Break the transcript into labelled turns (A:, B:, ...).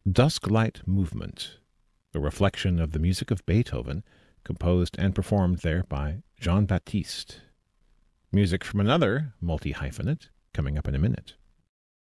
A: Dusk Light Movement, a reflection of the music of Beethoven, composed and performed there by Jean Baptiste. Music from another multi-hyphenate coming up in a minute.